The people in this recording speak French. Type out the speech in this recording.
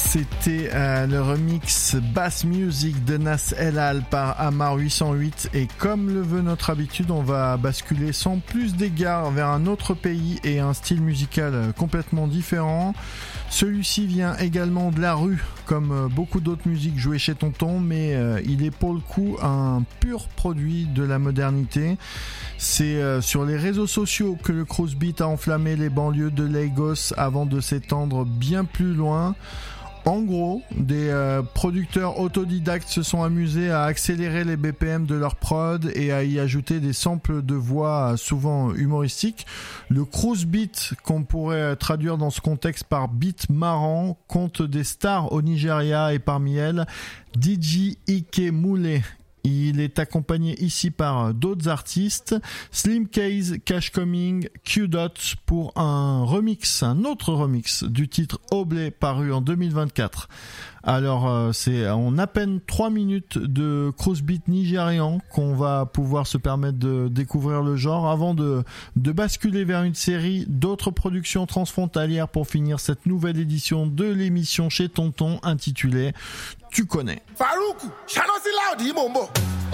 C'était le remix Bass Music de Nas El Al par Amar 808 et comme le veut notre habitude, on va basculer sans plus d'égards vers un autre pays et un style musical complètement différent. Celui-ci vient également de la rue, comme beaucoup d'autres musiques jouées chez Tonton, mais il est pour le coup un pur produit de la modernité. C'est sur les réseaux sociaux que le Cruise Beat a enflammé les banlieues de Lagos avant de s'étendre bien plus loin. En gros, des producteurs autodidactes se sont amusés à accélérer les BPM de leur prod et à y ajouter des samples de voix souvent humoristiques. Le cruise beat, qu'on pourrait traduire dans ce contexte par beat marrant, compte des stars au Nigeria et parmi elles, DJ Ike Moulé. Il est accompagné ici par d'autres artistes, Slim Case, Cash Coming, Q-Dot pour un autre remix du titre Oblé paru en 2024. Alors c'est en à peine 3 minutes de cruise beat nigérian qu'on va pouvoir se permettre de découvrir le genre avant de basculer vers une série d'autres productions transfrontalières pour finir cette nouvelle édition de l'émission chez Tonton intitulée Tu connais. Farouk,